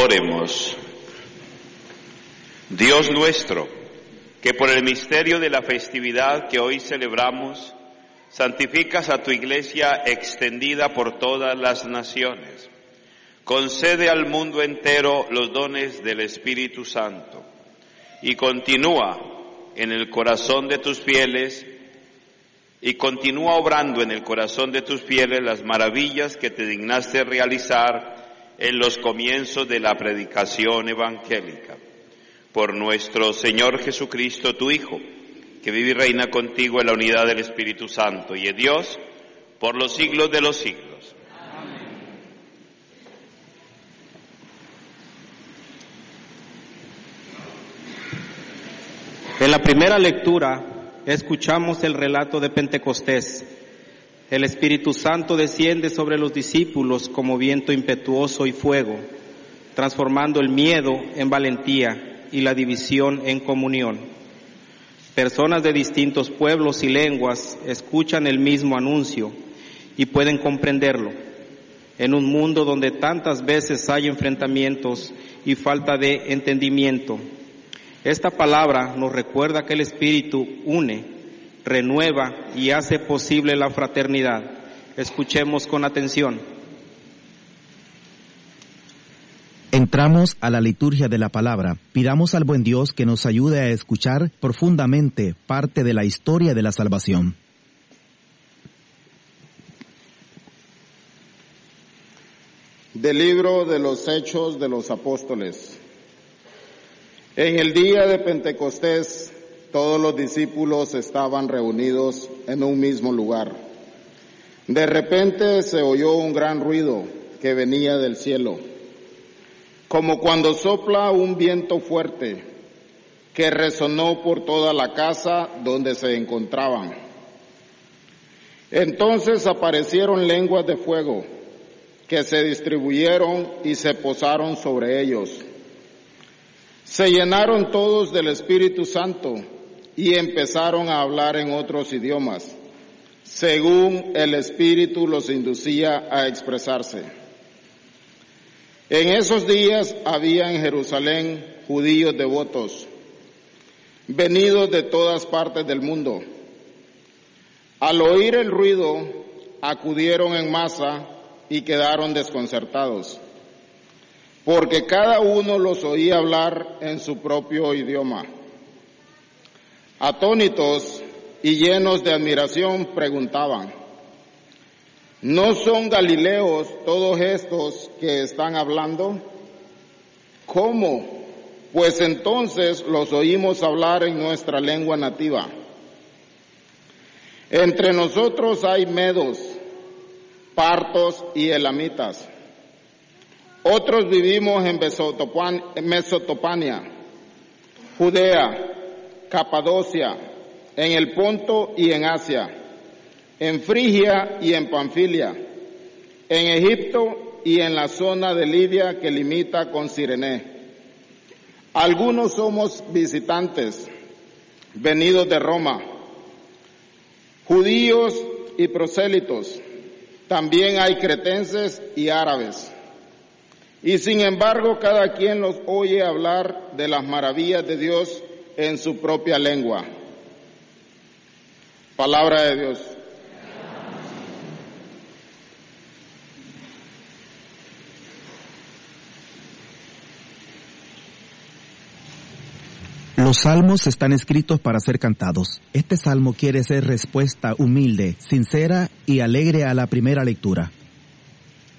Oremos. Dios nuestro, que por el misterio de la festividad que hoy celebramos, santificas a tu Iglesia extendida por todas las naciones. Concede al mundo entero los dones del Espíritu Santo y continúa en el corazón de tus fieles obrando en el corazón de tus fieles las maravillas que te dignaste realizar en los comienzos de la predicación evangélica. Por nuestro Señor Jesucristo, tu Hijo, que vive y reina contigo en la unidad del Espíritu Santo y es Dios por los siglos de los siglos. Amén. En la primera lectura escuchamos el relato de Pentecostés. El Espíritu Santo desciende sobre los discípulos como viento impetuoso y fuego, transformando el miedo en valentía y la división en comunión. Personas de distintos pueblos y lenguas escuchan el mismo anuncio y pueden comprenderlo. En un mundo donde tantas veces hay enfrentamientos y falta de entendimiento, esta palabra nos recuerda que el Espíritu une, renueva y hace posible la fraternidad. Escuchemos con atención. Entramos a la liturgia de la palabra. Pidamos al buen Dios que nos ayude a escuchar profundamente parte de la historia de la salvación. Del libro de los Hechos de los Apóstoles. En el día de Pentecostés, todos los discípulos estaban reunidos en un mismo lugar. De repente se oyó un gran ruido que venía del cielo, como cuando sopla un viento fuerte, que resonó por toda la casa donde se encontraban. Entonces aparecieron lenguas de fuego, que se distribuyeron y se posaron sobre ellos. Se llenaron todos del Espíritu Santo y empezaron a hablar en otros idiomas, según el Espíritu los inducía a expresarse. En esos días había en Jerusalén judíos devotos, venidos de todas partes del mundo. Al oír el ruido, acudieron en masa y quedaron desconcertados, porque cada uno los oía hablar en su propio idioma. Atónitos y llenos de admiración preguntaban: ¿no son galileos todos estos que están hablando? ¿Cómo? Pues entonces los oímos hablar en nuestra lengua nativa. Entre nosotros hay medos, partos y elamitas. Otros vivimos en Mesopotamia, Judea, Capadocia, en el Ponto y en Asia, en Frigia y en Panfilia, en Egipto y en la zona de Libia que limita con Cirene. Algunos somos visitantes, venidos de Roma, judíos y prosélitos. También hay cretenses y árabes. Y sin embargo, cada quien los oye hablar de las maravillas de Dios en su propia lengua. Palabra de Dios. Los salmos están escritos para ser cantados. Este salmo quiere ser respuesta humilde, sincera y alegre a la primera lectura.